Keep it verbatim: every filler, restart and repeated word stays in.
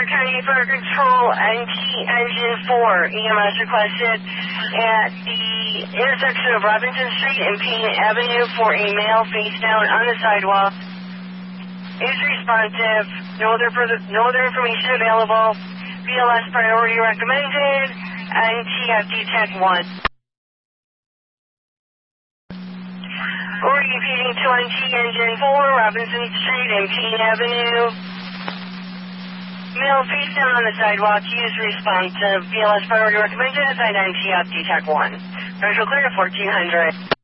Suffolk County Fire Control, N T Engine four, E M S requested at the intersection of Robinson Street and Payne Avenue for a male face down on the sidewalk. Is responsive. No other further, no other information available. B L S priority recommended. N T F D Tech one. Repeating to N T Engine four, Robinson Street and Payne Avenue. Male face down on the sidewalk. Use responsive. B L S priority recommended. Assign N T F D Tech one. Commercial clear fourteen hundred.